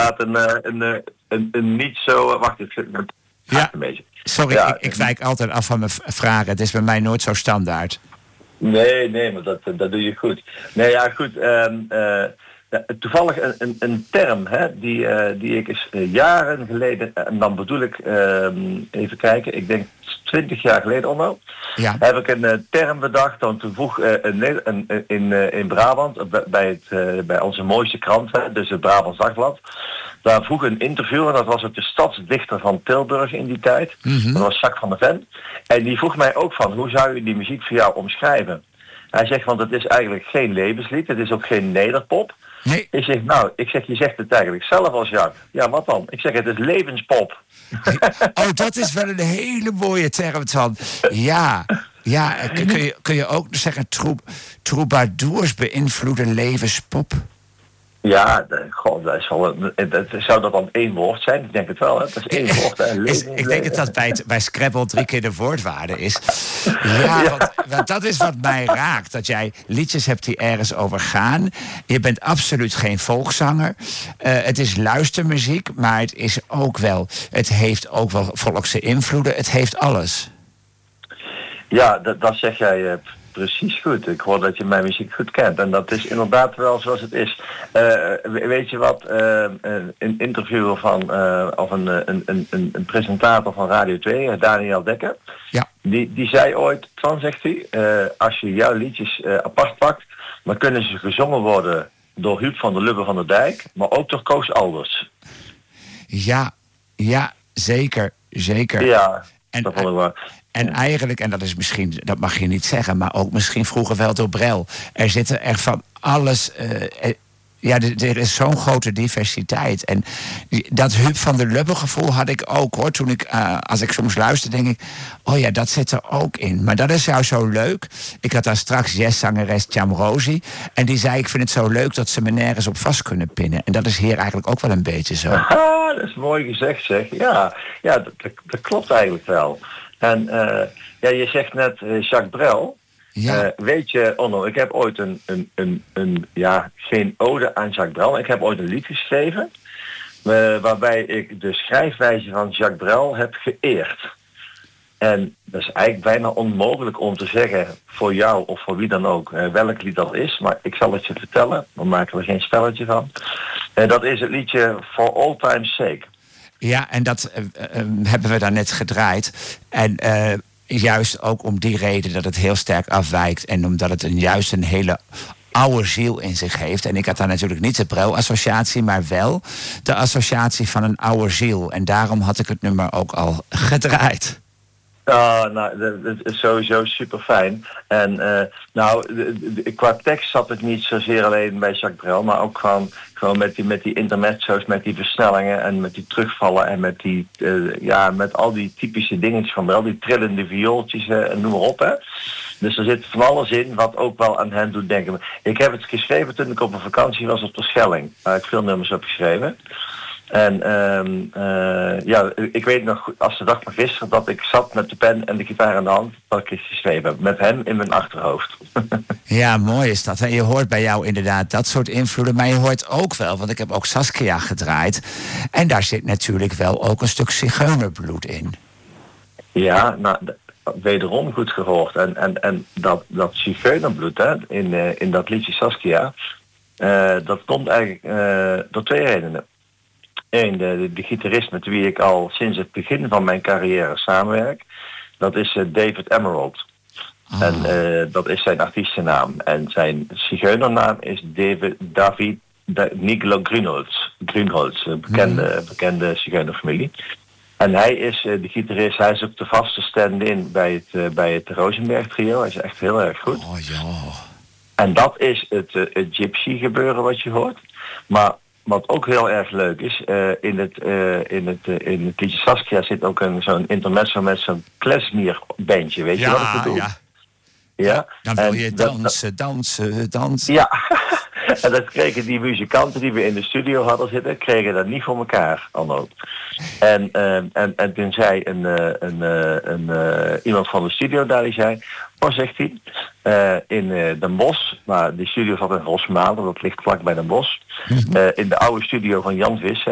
inderdaad een niet zo... Wacht, ik zit Ja, een beetje. sorry, Ja, ik wijk altijd af van mijn vragen. Het is bij mij nooit zo standaard. Nee, maar dat doe je goed. Nee, ja, goed. Toevallig een term die ik eens jaren geleden, en dan bedoel ik, even kijken, ik denk 20 jaar geleden Onno, heb ik een term bedacht. Dan toen vroeg in Brabant, bij onze mooiste krant, dus het Brabants Dagblad, daar vroeg een interviewer, dat was ook de stadsdichter van Tilburg in die tijd, dat was Jacques van der Ven, en die vroeg mij ook van, hoe zou je die muziek voor jou omschrijven? Hij zegt, want het is eigenlijk geen levenslied, het is ook geen nederpop. Nee. Ik zeg, je zegt het eigenlijk zelf als Jacques. Ja, wat dan? Ik zeg, het is levenspop. Oh, dat is wel een hele mooie term, Tan. Ja, kun je ook zeggen, troubadours beïnvloeden levenspop? Ja, zou dat dan één woord zijn? Ik denk het wel, hè? Dat is één woord. Ik denk dat bij Scrabble 3 keer de woordwaarde is. Ja, want dat is wat mij raakt. Dat jij liedjes hebt die ergens over gaan. Je bent absoluut geen volkszanger. Het is luistermuziek, maar het heeft ook wel volkse invloeden. Het heeft alles. Ja, dat zeg jij precies goed. Ik hoor dat je mijn muziek goed kent. En dat is inderdaad wel zoals het is. Weet je wat? Een interviewer of een presentator van Radio 2, Daniel Dekker. Ja. Die zei ooit, Twan, zegt hij, als je jouw liedjes apart pakt, dan kunnen ze gezongen worden door Huub van der Lubbe van der Dijk, maar ook door Koos Alders. Ja, zeker. Ja, dat vond ik wel. En eigenlijk, en dat is misschien, dat mag je niet zeggen, maar ook misschien vroeger wel door Brel. Er zitten er van alles. Er is zo'n grote diversiteit. En dat Huub van der Lubbe gevoel had ik ook, hoor. Toen als ik soms luister, denk ik, oh ja, dat zit er ook in. Maar dat is jou zo leuk. Ik had daar straks jazzzangeres Chamrosi. En die zei, ik vind het zo leuk dat ze me nergens op vast kunnen pinnen. En dat is hier eigenlijk ook wel een beetje zo. Aha, dat is mooi gezegd, zeg. Ja, dat klopt eigenlijk wel. En je zegt net Jacques Brel. Ja. Weet je, Onno, ik heb ooit geen ode aan Jacques Brel. Ik heb ooit een lied geschreven waarbij ik de schrijfwijze van Jacques Brel heb geëerd. En dat is eigenlijk bijna onmogelijk om te zeggen voor jou of voor wie dan ook welk lied dat is. Maar ik zal het je vertellen. We maken er geen spelletje van. Dat is het liedje For All Time's Sake. Ja, en dat hebben we daarnet gedraaid. En juist ook om die reden dat het heel sterk afwijkt. En omdat het juist een hele oude ziel in zich heeft. En ik had daar natuurlijk niet de Brel-associatie, maar wel de associatie van een oude ziel. En daarom had ik het nummer ook al gedraaid. Dat is sowieso super fijn. En qua tekst zat het niet zozeer alleen bij Jacques Brel, maar ook gewoon met die intermezzo's, met die versnellingen en met die terugvallen en met die met al die typische dingetjes van Brel, die trillende viooltjes en noem maar op, hè. Dus er zit van alles in wat ook wel aan hen doet denken. Ik heb het geschreven toen ik op een vakantie was op de Schelling, waar ik veel nummers heb geschreven. En ik weet nog als de dag van gisteren dat ik zat met de pen en de gitaar in de hand, dat ik het geschreven heb, met hem in mijn achterhoofd. Ja, mooi is dat. En je hoort bij jou inderdaad dat soort invloeden, maar je hoort ook wel, want ik heb ook Saskia gedraaid, en daar zit natuurlijk wel ook een stuk zigeunerbloed in. Ja, wederom goed gehoord. En dat zigeunerbloed in dat liedje Saskia, dat komt eigenlijk door twee redenen. Eén, de gitarist met wie ik al sinds het begin van mijn carrière samenwerk, dat is David Emerald. Oh. En dat is zijn artiestennaam. En zijn zigeunernaam is David Niglo Grunholz, bekende zigeunerfamilie. En hij is de gitarist, hij is ook de vaste stand-in bij het Rosenberg trio. Hij is echt heel erg goed. Oh ja. En dat is het gypsy gebeuren wat je hoort. Maar wat ook heel erg leuk is, in het liedje Saskia zit ook zo'n intermezzo met zo'n klezmer bandje, weet je wat ik bedoel? Ja. Dan wil je dansen. Ja, en dat kregen die muzikanten die we in de studio hadden zitten, kregen dat niet voor elkaar, Arno. En toen zei iemand van de studio daar, die zei, zegt hij, in Den Bosch, maar die studio zat in Rosmalen, dat ligt vlak bij Den Bosch, in de oude studio van Jan Vis,